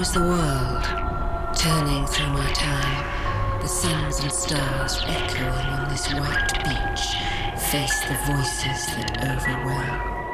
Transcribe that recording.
Sometimes the world, turning through my time, the suns and stars echoing on this white beach, face the voices that overwhelm.